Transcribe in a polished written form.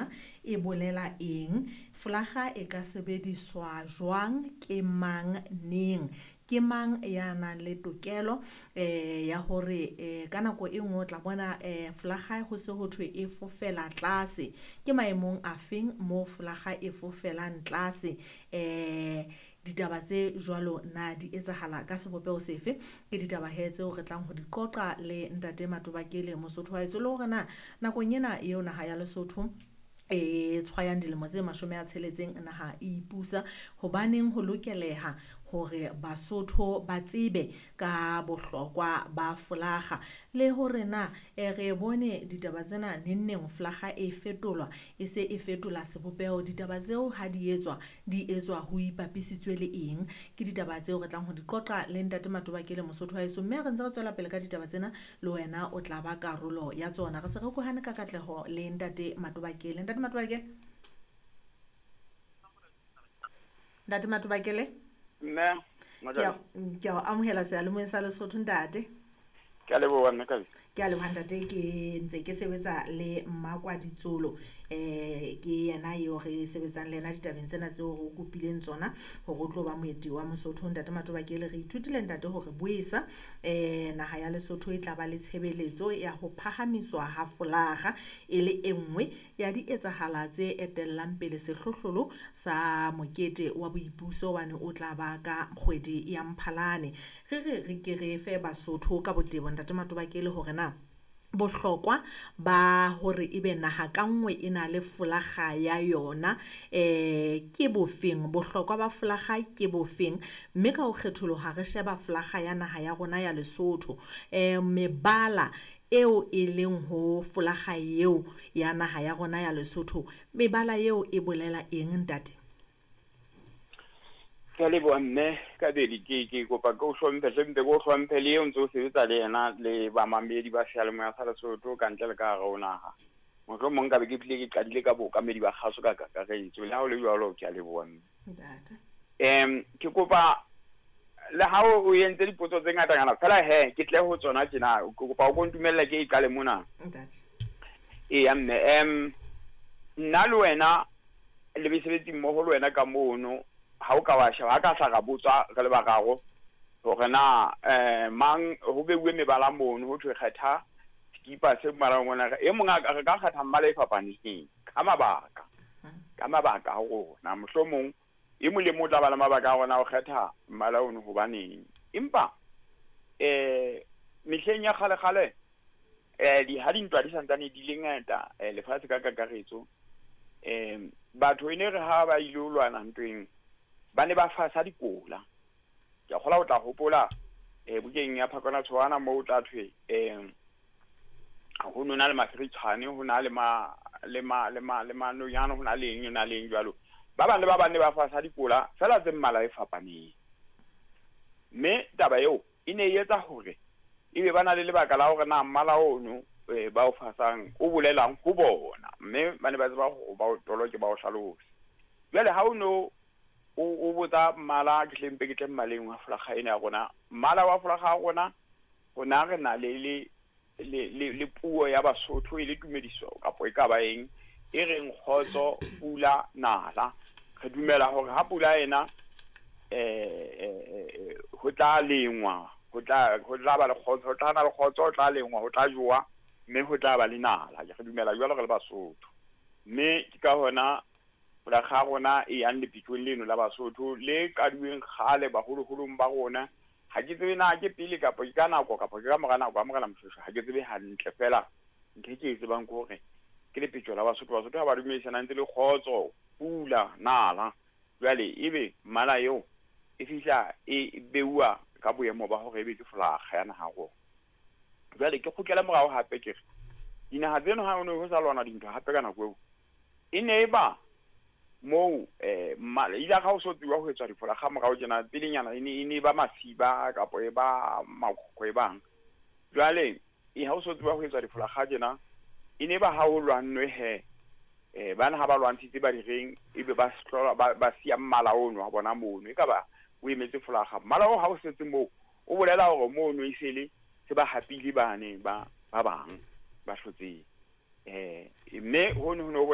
yona e bolela eng, flaga e ka sebediswa jwang, ke mang neng, ke mang ya nang le tokelo ya hore ka nako e nngwe o tla bona flaga ho se ho thwe e fofela tlase, ke maemong a feng mo flaga e fofelang tlase. Ditaba tse jwalo na di etsahala ka sebopego sefe, ke ditaba tseo re tlang ho di qoqa le ntate Matobakele Mosotho wa heso, le hore na nakong ena eo naha ya Lesotho e tshwayang dilemo tse 60 naha e ipusa, hobaneng ho lokeleha hore Basotho ba tsebe ka bohlokwa ba folaga, le hore na re bone ditaba tsena neng flaga e fetolwa e se e fetola sebopego, ditaba tseo ha di etswa ho ipapisitswe le eng, ke ditaba tseo re tlang ho di qoqa le ntate Matobakele Mosotho wa heso, mme re ntse re tswela pele ka ditaba tsena le wena o tla ba karolo ya tsona. Re se re kohane ka katleho le ntate Matobakele. Ntate Matobakele nne ke a amohela sealemoeng sa Lesotho ntate. ke a leboha nna ka ke a leboha ntate, ke ntse ke sebetsa le Mmakwa Ditsolo, ke yena eo re sebetsang le yena ditabeng tsena tseo re kopileng tsona hore o tlo ba moeti wa Mosotho. Ntate Matobakele, re ithutile ntate hore boesa naha ya Lesotho e tla ba le tshebeletso ya ho phahamiswa ha folaga e le enngwe ya di etsahala tse etellang pele sehlohlolo sa mokete wa boipuso wane o tla ba ka kgwedi ya Mphalane. Re ke re fe Basotho ka botebo ntate Matobakele hore na bohlokwa ba hore ebe naha ka nngwe e na le folaga ya yona ke bofeng, bohlokwa ba folaga ke bofeng, mme ka ho kgetholoha re sheba folaga ya naha ya rona ya Lesotho, mebala eo e leng ho folaga eo ya naha ya rona ya Lesotho, mebala eo e bolela eng ntate? ke leboha mme ka ke kopa ke o hlomphe sempe go hlomphe le eo ntse o sebetsa le yena le ba mamedi ba sealemoya sa Lesotho ka ntle le ka gare ho naha. Mohlomong ka be ke phile ke qadile ka bookamedi ba kgaso ka kakaretso, le ha o le jwalo ke a leboha mme. Ke kopa le ha o entse dipotso tse ngatanyana fela ke tle ho tsona tjena, ke kopa o ntumelle ke iqale mona. Eya mme, nna le wena le besebetsi mmoho le wena ka mono ha o ka wa sheba ka sa ga botswa re le bararo hore na mang ho beuwe mebala mono ho thwe kgetha skipa se mmala ngwana e monga re ka kgetha mmala e fapaneng ka mabaka ha rona mohlomong e mo le mo tla bala mabaka a rona o kgetha mmala ono hobaneng, empa mehleng ya kgale di ha dintwa di santsane di le ngata lefatshe ka kakaretso, batho e ne re ha ba ile ho lwana ntweng ba ne ba fasa dikola. Ke kgola o tla hopola bukeng ya Phakwana Tshwana mo o tla thwe ho nona le mafiritshane, ho na le noyana, ho na le jwalo, ba bang le ba bang ne ba fasa dikola fela tse mmala e fapaneng, mme taba eo e ne e etsa hore ebe ba na le lebaka la hore na mmala ono ba o fasang o bolelang ho bona, mme ba ne ba tseba ho ba o toloke ba o hlalose. Jwale ha o no o botsa mmala ke hlempe ke tle mmaleng wa folaga ena ya rona, mmala wa folaga ya rona rona re na le puo ya Basotho e le tumediso kapo e ka ba eng e reng kgotso, pula, nala. Re dumela hore ha pula ena ho tla lengwa, ho tla ba le kgotso, ho tla na le kgotso, ho tla lengwa, ho tla jowa, mme ho tla ba le nala. Re dumela jwalo re le Basotho, mme ke ka hona folaga rona e yang lepitsong leno la Basotho le kaduweng kgale baholoholo ba rona. Ha ke tsebe na ke pele kapo ke ka nako kapo ke ka mora nako a morena Moshweshwe, ha ke tsebe hantle fela nke ke tsebang ke hore ke lepitso la Basotho ha ba dumedisana ntse le kgotso, pula, nala. Jwale ebe mmala eo e fihla e beua ka boemo ba hore ebe ke folaga ya naha rona. Jwale ke kgutlela morao hape ke re dinaha tseno ha o ne ho sa lwana dintho hape ka nako eo e ne e ba mo mmala ila ga o so tsiwa ho etswa difolaga morao tjena pelenyana e ne ba masiba kapo e ba makhokho e bang. Jwale ha o so tsiwa ho etswa difolaga tjena e ne ba ha o lwanwe bana ha ba lwantshitse ba direng ebe ba siya mmala ono wa bona mono e ka ba o emetse folaga. Mmala o ha o setse mo o bolela hore mono isele se ba hapile bane ba bang ba hlotseng mme hono